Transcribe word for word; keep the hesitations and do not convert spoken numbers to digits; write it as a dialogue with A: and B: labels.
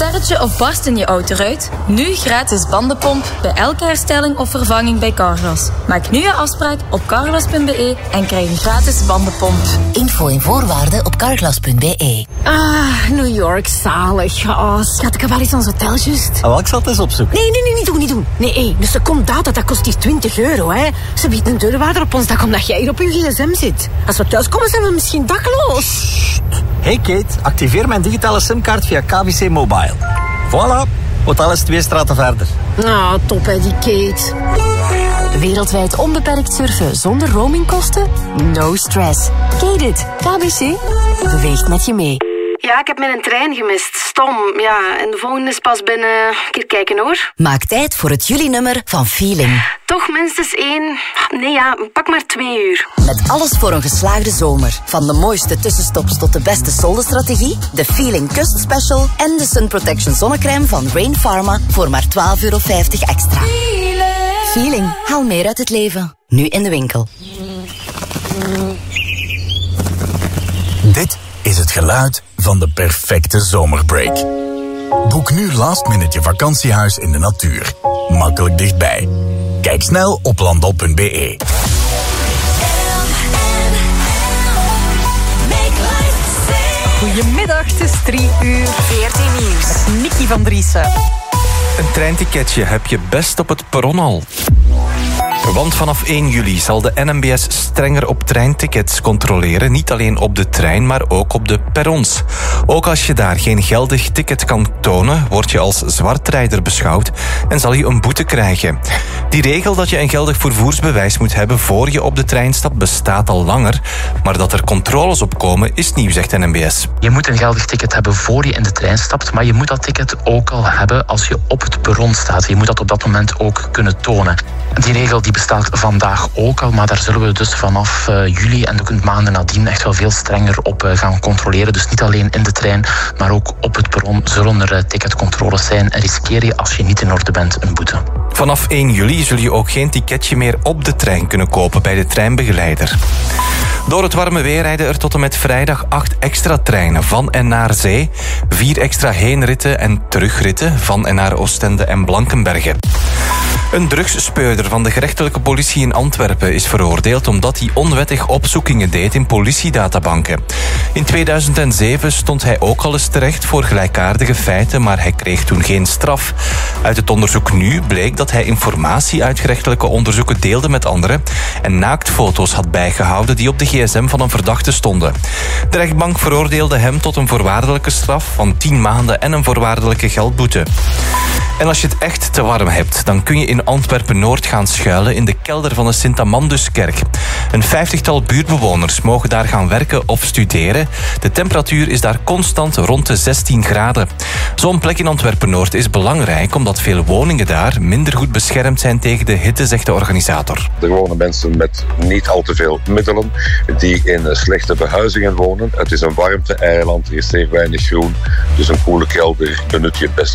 A: sterretje of barst in je autoruit? Nu gratis bandenpomp bij elke herstelling of vervanging bij Carglass. Maak nu je afspraak op carglass punt b e en krijg een gratis bandenpomp.
B: Info en voorwaarden op carglass punt b e.
C: Ah, New York, zalig. Oh, schat, ik heb wel eens ons hotel juist.
D: Oh, ik zal het eens opzoeken.
C: Nee, nee, nee, niet doen, niet doen. Nee, hé, dus er komt data, dat kost hier twintig euro, hè. Ze biedt een deurwaarder op ons dak omdat jij hier op je gsm zit. Als we thuis komen, zijn we misschien dakloos.
D: Hey Kate, activeer mijn digitale simkaart via K B C Mobile. Voilà, hotel is twee straten verder.
C: Nou, top hè, die Kate.
B: Wereldwijd onbeperkt surfen zonder roamingkosten? No stress. Kate it. K B C beweegt met je mee.
C: Ja, ik heb mijn trein gemist. Stom, ja. En de volgende is pas binnen... Een keer kijken, hoor.
B: Maak tijd voor het juli-nummer van Feeling.
C: Toch minstens één... Nee, ja, pak maar twee uur.
B: Met alles voor een geslaagde zomer. Van de mooiste tussenstops tot de beste soldenstrategie, de Feeling Kust Special en de Sun Protection zonnecrème van Rain Pharma voor maar twaalf euro vijftig extra. Feeling. Feeling. Haal meer uit het leven. Nu in de winkel.
E: Dit is het geluid van de perfecte zomerbreak. Boek nu last minute je vakantiehuis in de natuur. Makkelijk dichtbij. Kijk snel op landal punt b e.
F: Goedemiddag, het is drie uur.
B: V R T Nieuws.
F: Nicky van Driessen.
G: Een treinticketje heb je best op het perron al. Want vanaf één juli zal de N M B S strenger op treintickets controleren. Niet alleen op de trein, maar ook op de perrons. Ook als je daar geen geldig ticket kan tonen, word je als zwartrijder beschouwd en zal je een boete krijgen. Die regel dat je een geldig vervoersbewijs moet hebben voor je op de trein stapt bestaat al langer. Maar dat er controles op komen is nieuw, zegt N M B S.
H: Je moet een geldig ticket hebben voor je in de trein stapt, maar je moet dat ticket ook al hebben als je op het perron staat. Je moet dat op dat moment ook kunnen tonen. Die regel die bestaat vandaag ook al, maar daar zullen we dus vanaf uh, juli en de maanden nadien echt wel veel strenger op uh, gaan controleren. Dus niet alleen in de trein, maar ook op het perron zullen er uh, ticketcontroles zijn. En riskeer je, als je niet in orde bent, een boete.
G: Vanaf één juli zul je ook geen ticketje meer op de trein kunnen kopen bij de treinbegeleider. Door het warme weer rijden er tot en met vrijdag acht extra treinen van en naar zee. Vier extra heenritten en terugritten van en naar Oostende en Blankenberge. Een drugsspeurder van de gerechtelijke politie in Antwerpen is veroordeeld omdat hij onwettig opzoekingen deed in politiedatabanken. In tweeduizend zeven stond hij ook al eens terecht voor gelijkaardige feiten, maar hij kreeg toen geen straf. Uit het onderzoek nu bleek dat hij informatie uit gerechtelijke onderzoeken deelde met anderen en naaktfoto's had bijgehouden die op de gsm van een verdachte stonden. De rechtbank veroordeelde hem tot een voorwaardelijke straf van tien maanden en een voorwaardelijke geldboete. En als je het echt te warm hebt, dan kun je in Antwerpen-Noord gaan schuilen in de kelder van de Sint-Amanduskerk. Een vijftigtal buurtbewoners mogen daar gaan werken of studeren. De temperatuur is daar constant rond de zestien graden. Zo'n plek in Antwerpen-Noord is belangrijk omdat veel woningen daar minder goed beschermd zijn tegen de hitte, zegt de organisator.
I: Er wonen mensen met niet al te veel middelen die in slechte behuizingen wonen. Het is een warmte-eiland, er is zeer weinig groen, dus een koele kelder benut je het best.